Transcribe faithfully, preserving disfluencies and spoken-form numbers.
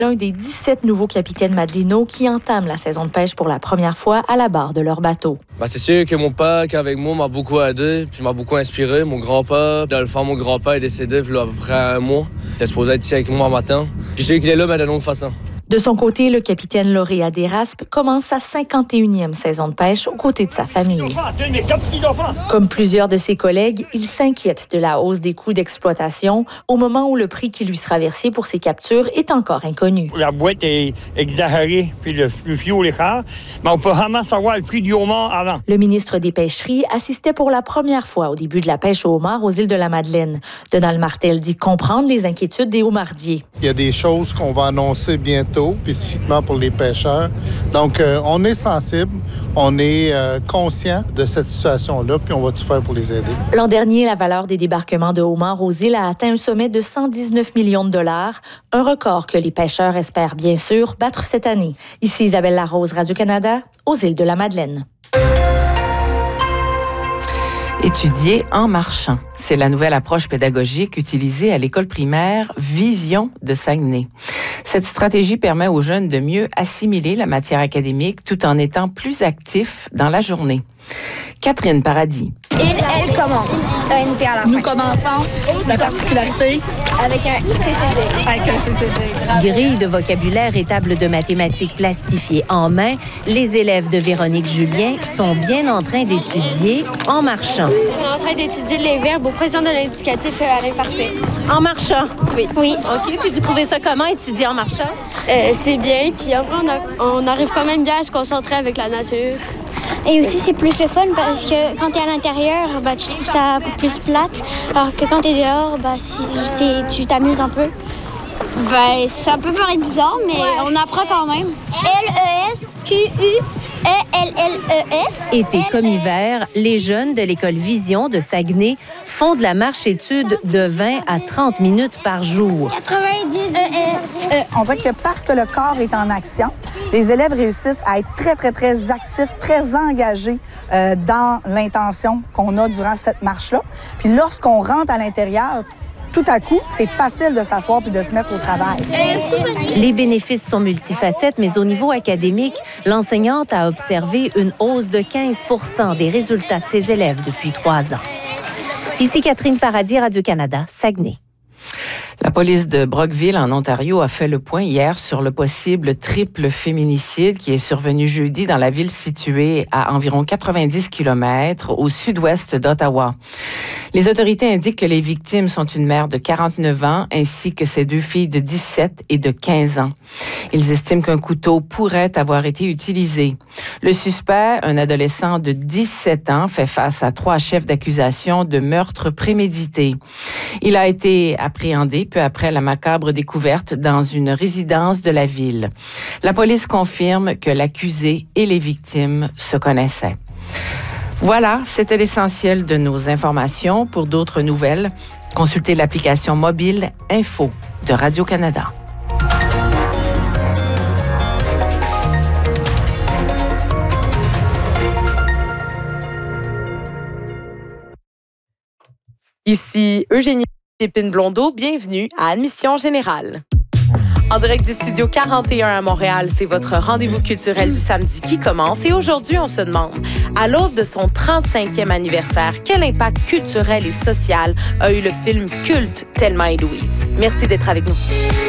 l'un des dix-sept nouveaux capitaines madelinots qui entament la saison de pêche pour la première fois à la barre de leur bateau. Ben, c'est sûr que mon père, qui est avec moi, m'a beaucoup aidé puis m'a beaucoup inspiré. Mon grand-père, dans le fond, mon grand-père est décédé il y a à peu près un mois. Il était supposé être ici avec moi matin. Puis je sais qu'il est là, mais d'une autre façon. De son côté, le capitaine lauréat d'Éraspe commence sa cinquante et unième saison de pêche aux côtés de sa famille. Comme plusieurs de ses collègues, il s'inquiète de la hausse des coûts d'exploitation au moment où le prix qui lui sera versé pour ses captures est encore inconnu. La boîte est exagérée, puis le, le fioul est cher, mais on peut vraiment savoir le prix du homard avant. Le ministre des Pêcheries assistait pour la première fois au début de la pêche au homard aux îles de la Madeleine. Donald Martel dit comprendre les inquiétudes des homardiers. Il y a des choses qu'on va annoncer bientôt, spécifiquement pour les pêcheurs. Donc, euh, on est sensible, on est euh, conscient de cette situation-là, puis on va tout faire pour les aider. L'an dernier, la valeur des débarquements de homards aux îles a atteint un sommet de cent dix-neuf millions de dollars, un record que les pêcheurs espèrent bien sûr battre cette année. Ici Isabelle Larose, Radio-Canada, aux îles de la Madeleine. Étudier en marchant. C'est la nouvelle approche pédagogique utilisée à l'école primaire Vision de Saguenay. Cette stratégie permet aux jeunes de mieux assimiler la matière académique tout en étant plus actifs dans la journée. Catherine Paradis. Il, elle commence. E N T à la fin. Nous commençons la particularité avec un C C D. Avec un C C D. Grille de vocabulaire et table de mathématiques plastifiées en main, les élèves de Véronique Julien sont bien en train d'étudier en marchant. On est en train d'étudier les verbes au présent de l'indicatif à l'imparfait. En marchant? Oui. Oui. OK. Puis vous trouvez ça comment, étudier en marchant? Euh, c'est bien. Puis après, on, a, on arrive quand même bien à se concentrer avec la nature. Et aussi, c'est plus le fun parce que quand tu es à l'intérieur, bah, tu trouves ça plus plate. Alors que quand tu es dehors, bah, c'est, tu t'amuses un peu. Ben, ça peut paraître bizarre, mais ouais. On apprend quand même. L E S Q U E L L E S. Été comme hiver, les jeunes de l'école Vision de Saguenay font de la marche-étude de vingt à trente minutes par jour. quatre-vingt-dix euh, On dirait que parce que le corps est en action, les élèves réussissent à être très, très, très actifs, très engagés euh, dans l'intention qu'on a durant cette marche-là. Puis lorsqu'on rentre à l'intérieur, tout à coup, c'est facile de s'asseoir puis de se mettre au travail. Les bénéfices sont multifacettes, mais au niveau académique, l'enseignante a observé une hausse de quinze pour cent des résultats de ses élèves depuis trois ans. Ici Catherine Paradis, Radio-Canada, Saguenay. La police de Brockville, en Ontario, a fait le point hier sur le possible triple féminicide qui est survenu jeudi dans la ville située à environ quatre-vingt-dix kilomètres au sud-ouest d'Ottawa. Les autorités indiquent que les victimes sont une mère de quarante-neuf ans ainsi que ses deux filles de dix-sept et de quinze ans. Ils estiment qu'un couteau pourrait avoir été utilisé. Le suspect, un adolescent de dix-sept ans, fait face à trois chefs d'accusation de meurtre prémédité. Il a été appréhendé peu après la macabre découverte dans une résidence de la ville. La police confirme que l'accusé et les victimes se connaissaient. Voilà, c'était l'essentiel de nos informations. Pour d'autres nouvelles, consultez l'application mobile Info de Radio-Canada. Ici Eugénie Lépine-Blondeau, bienvenue à Admission Générale. En direct du Studio quarante et un à Montréal, c'est votre rendez-vous culturel du samedi qui commence. Et aujourd'hui, on se demande, à l'aube de son trente-cinquième anniversaire, quel impact culturel et social a eu le film culte Thelma et Louise? Merci d'être avec nous.